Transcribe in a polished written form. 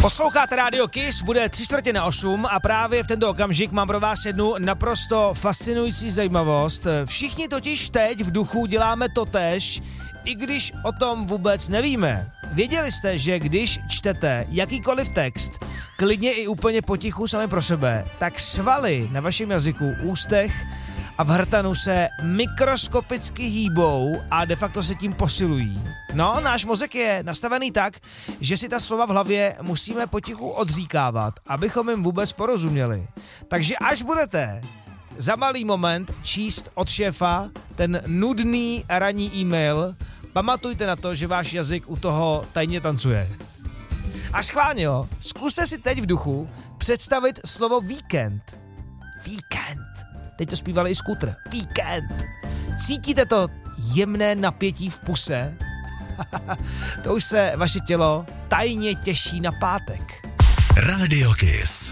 Posloucháte Radio Kiss, bude 7:45 a právě v tento okamžik mám pro vás jednu naprosto fascinující zajímavost. Všichni totiž teď v duchu děláme totéž, i když o tom vůbec nevíme. Věděli jste, že když čtete jakýkoliv text, klidně i úplně potichu sami pro sebe, tak svaly na vašem jazyku, ústech a v hrtanu se mikroskopicky hýbou a de facto se tím posilují. No, náš mozek je nastavený tak, že si ta slova v hlavě musíme potichu odříkávat, abychom jim vůbec porozuměli. Takže až budete za malý moment číst od šéfa ten nudný ranní e-mail, pamatujte na to, že váš jazyk u toho tajně tancuje. A schválně jo, zkuste si teď v duchu představit slovo víkend. Víkend. Teď to zpívali i Skútr. Víkend. Cítíte to jemné napětí v puse? To už se vaše tělo tajně těší na pátek. Radio Kiss.